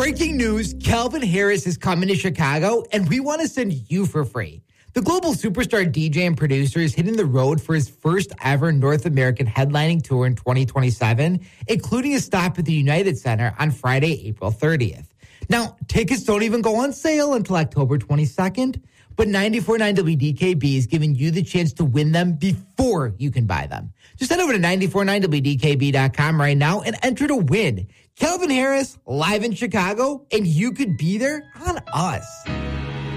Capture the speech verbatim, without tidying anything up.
Breaking news, Calvin Harris is coming to Chicago, and we want to send you for free. The global superstar D J and producer is hitting the road for his first ever North American headlining tour in twenty twenty-seven, including a stop at the United Center on Friday, April thirtieth. Now, tickets don't even go on sale until October twenty-second, but ninety-four point nine W D K B is giving you the chance to win them before you can buy them. Just head over to nine four nine W D K B dot com right now and enter to win. Calvin Harris live in Chicago, and you could be there on us.